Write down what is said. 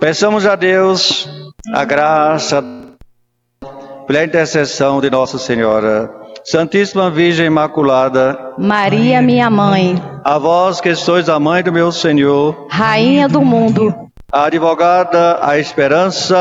Peçamos a Deus a graça pela intercessão de Nossa Senhora, Santíssima Virgem Imaculada, Maria, minha mãe, a vós que sois a mãe do meu Senhor, Rainha do mundo, a advogada, a esperança